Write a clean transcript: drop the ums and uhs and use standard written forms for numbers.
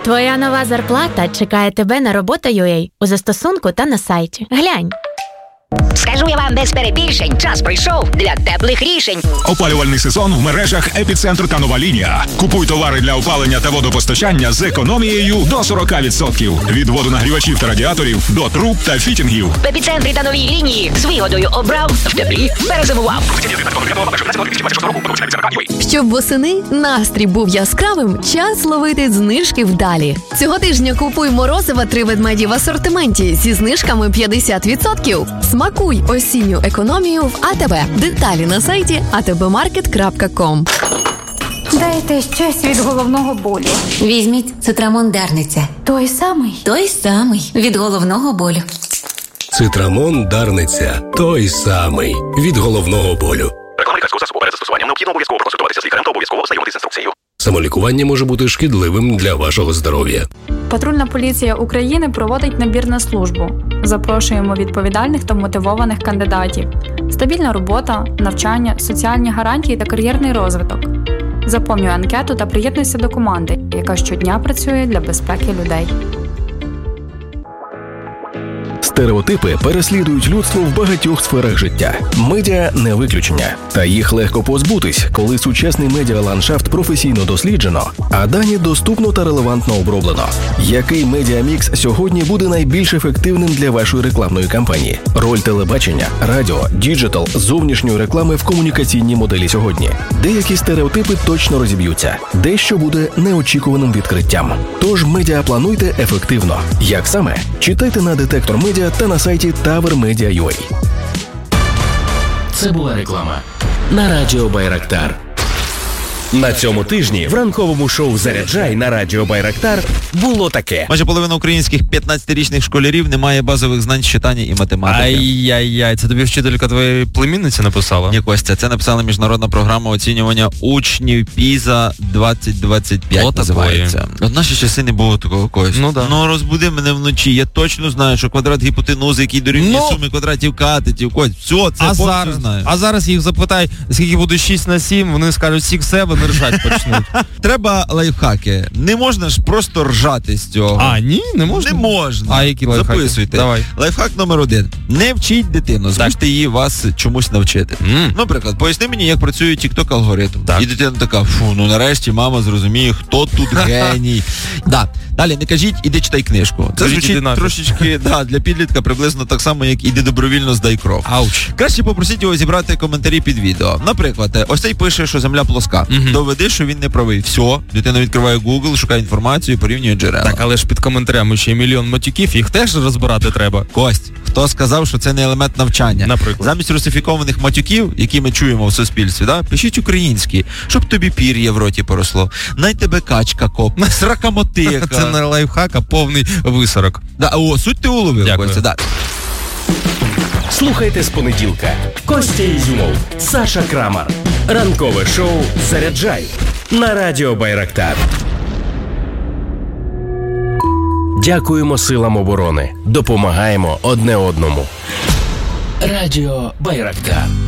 Твоя нова зарплата чекає тебе на робота.ua у застосунку та на сайті. Глянь. Скажу я вам без перебільшень, час прийшов для теплих рішень. Опалювальний сезон в мережах «Епіцентр» та «Нова лінія». Купуй товари для опалення та водопостачання з економією до 40%. Від водонагрівачів та радіаторів до труб та фітінгів. В «Епіцентрі» та «Новій лінії з вигодою обрав, в теплі перезимував. Щоб восени настрій був яскравим, час ловити знижки вдалі. Цього тижня купуй морозива 3 ведмеді в асортименті зі знижками 50%. Смакуй осінню економію в АТБ. Деталі на сайті atbmarket.com. Дайте щось від головного болю. Візьміть Цитрамон Дарниця. Той самий? Той самий. Від головного болю. Цитрамон Дарниця. Той самий. Від головного болю. Реклама лікарського засобу перед застосуванням необхідно обов'язково проконсультуватися з лікарем та обов'язково ознайомитися з інструкцією. Самолікування може бути шкідливим для вашого здоров'я. Патрульна поліція України проводить набір на службу. Запрошуємо відповідальних та мотивованих кандидатів. Стабільна робота, навчання, соціальні гарантії та кар'єрний розвиток. Заповнюй анкету та приєднуйся до команди, яка щодня працює для безпеки людей. Стереотипи переслідують людство в багатьох сферах життя. Медіа – не виключення. Та їх легко позбутись, коли сучасний медіаландшафт професійно досліджено, а дані доступно та релевантно оброблено. Який медіамікс сьогодні буде найбільш ефективним для вашої рекламної кампанії? Роль телебачення, радіо, діджитал, зовнішньої реклами в комунікаційній моделі сьогодні. Деякі стереотипи точно розіб'ються. Дещо буде неочікуваним відкриттям. Тож медіа плануйте ефективно. Як саме? Читайте на «Детектор Медіа» та на сайті TowerMedia.ua. Це була реклама на Радіо Байрактар. На цьому тижні в ранковому шоу «Заряджай» на Радіо Байрактар було таке. Майже половина українських 15-річних школярів не має базових знань з читання і математики. Ай-яй-яй, це тобі вчителька твоєї племінниці написала? Ні, Костя, це написала міжнародна програма оцінювання учнів ПІЗа 2025 називається. От наші часи не було такого, Костя. Ну, да. Ну, розбуди мене вночі, я точно знаю, що квадрат гіпотенузи, який дорівнює суми квадратів катетів, Кость, все, це повністю знаю. А зараз їх запитай, скільки буде 6 на 7, вони скажуть 6-7, ржать почнуть. Треба лайфхаки. Не можна ж просто ржати з цього. А, ні? Не можна? Не можна. А які лайфхаки? Записуйте. Давай. Лайфхак номер 1. Не вчіть дитину, змусьте її вас чомусь навчити. Наприклад, поясни мені, як працює TikTok-алгоритм. І дитина така, ну нарешті мама зрозуміє, хто тут геній. Далі, не кажіть, іди читай книжку. Це звучить трошечки для підлітка приблизно так само, як іди добровільно здай кров. Ауч. Краще попросіть його зібрати коментарі під відео. Наприклад, ось цей пише, що земля плоска. Доведи, що він не правий. Все, дитина відкриває Google, шукає інформацію і порівнює джерела. Так, але ж під коментарями ще мільйон матюків, їх теж розбирати треба. Кость, хто сказав, що це не елемент навчання? Наприклад. Замість русифікованих матюків, які ми чуємо в суспільстві, пишіть українські, щоб тобі пір'я в роті поросло. Най тебе качка копне, сракамотика. Це не лайфхак, а повний висорок. Суть ти уловив, Костя. Слухайте з понеділка. Костя Ізюмов, Саша Крамар. Ранкове шоу «Заряджай» на Радіо Байрактар. Дякуємо силам оборони. Допомагаємо одне одному. Радіо Байрактар.